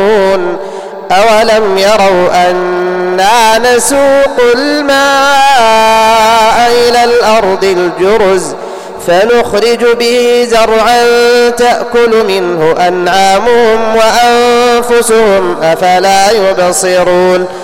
أولم يروا أنا نسوق الماء إلى الأرض الجرز فنخرج به زرعا تأكل منه أنعامهم وأنفسهم أفلا يبصرون